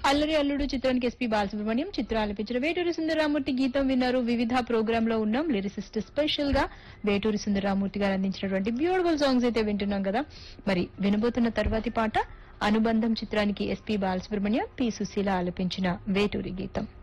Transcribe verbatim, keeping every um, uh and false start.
అల్లరి అల్లుడు చిత్రానికి ఎస్పీ బాలసుబ్రహ్మణ్యం, చిత్ర ఆలపించిన వేటూరి సుందరరామూర్తి గీతం విన్నారు. వివిధ ప్రోగ్రామ్ లో ఉన్నాం. లిరిసిస్ట్ స్పెషల్ గా వేటూరి సుందరరామూర్తి గారు అందించినటువంటి బ్యూటిఫుల్ సాంగ్స్ అయితే వింటున్నాం కదా. మరి వినబోతున్న తర్వాతి పాట అనుబంధం చిత్రానికి ఎస్పీ బాలసుబ్రహ్మణ్యం, పి సుశీల ఆలపించిన వేటూరి గీతం.